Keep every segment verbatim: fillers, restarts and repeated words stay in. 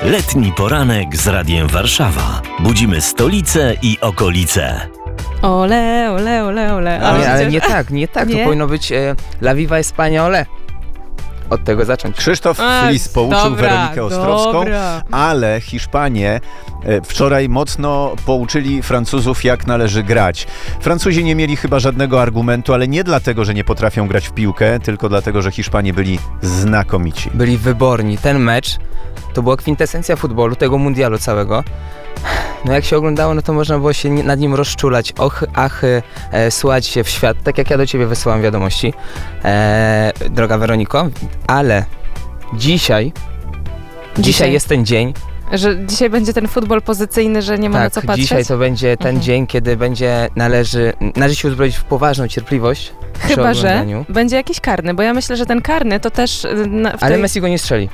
Letni poranek z Radiem Warszawa. Budzimy stolicę i okolice. Ole, ole, ole, ole. Ale, nie, ale przecież- nie tak, nie tak. Nie? To powinno być e, La Viva Españole. Od tego zacząć. Krzysztof A, Flis pouczył dobra, Weronikę Ostrowską, dobra. ale Hiszpanie e, wczoraj mocno pouczyli Francuzów, jak należy grać. Francuzi nie mieli chyba żadnego argumentu, ale nie dlatego, że nie potrafią grać w piłkę, tylko dlatego, że Hiszpanie byli znakomici. Byli wyborni. Ten mecz to była kwintesencja futbolu, tego mundialu całego. No jak się oglądało, no to można było się nad nim rozczulać, ochy, achy, e, słuchać się w świat, tak jak ja do ciebie wysyłam wiadomości, e, droga Weroniko, ale dzisiaj, dzisiaj, Dzisiaj. jest ten dzień, Że dzisiaj będzie ten futbol pozycyjny, że nie ma na tak, co patrzeć? dzisiaj to będzie ten Mhm. dzień, kiedy będzie należy, należy się uzbroić w poważną cierpliwość przy Chyba, że oglądaniu. będzie jakiś karny, bo ja myślę, że ten karny to też... y, Na, w Ale tej... Messi go nie strzeli.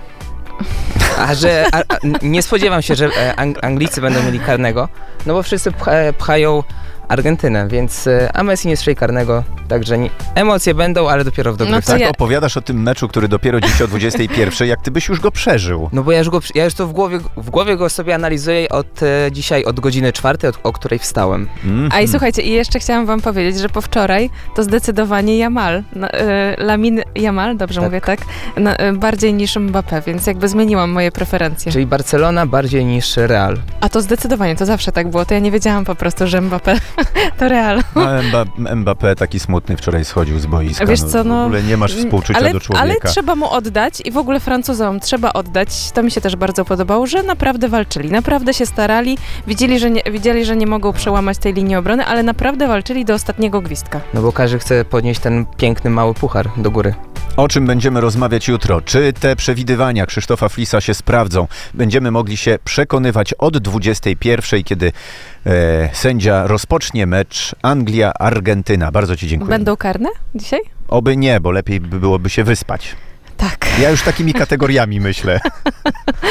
A że a, a, nie spodziewam się, że e, Ang- Anglicy będą mieli karnego, no bo wszyscy pcha, pchają Argentynę, więc e, a Messi nie strzeli karnego, także nie, emocje będą, ale dopiero w No dogrywce. to Tak ja- opowiadasz o tym meczu, który dopiero dziś o dwudziestej pierwszej, jak ty byś już go przeżył. No bo ja już, go, ja już to w głowie, w głowie go sobie analizuję od e, dzisiaj, od godziny czwartej, od, o której wstałem. Mm. A i słuchajcie, i jeszcze chciałam wam powiedzieć, że po wczoraj to zdecydowanie Yamal, no, y, Lamin Yamal, dobrze Tak. mówię, tak? No, y, bardziej niż Mbappé, więc jakby zmieniłam moje preferencje. Czyli Barcelona bardziej niż Real. A to zdecydowanie, to zawsze tak było, to ja nie wiedziałam po prostu, że Mbappé to Real. No, Mba- Mbappé taki smutny wczoraj schodził z boiska. Wiesz co, no, w ogóle nie masz współczucia ale, do człowieka. ale trzeba mu oddać i w ogóle Francuzom trzeba oddać, to mi się też bardzo podobało, że naprawdę walczyli, naprawdę się starali, widzieli, że nie, widzieli, że nie mogą przełamać tej linii obrony, ale naprawdę walczyli do ostatniego gwizdka. No bo każdy chce podnieść ten piękny mały puchar do góry. O czym będziemy rozmawiać jutro? Czy te przewidywania Krzysztofa Flisa się sprawdzą? Będziemy mogli się przekonywać od dwudziestej pierwszej, kiedy e, sędzia rozpocznie mecz Anglia-Argentyna. Bardzo ci dziękuję. Będą karne dzisiaj? Oby nie, bo lepiej by byłoby się wyspać. Tak. Ja już takimi kategoriami myślę.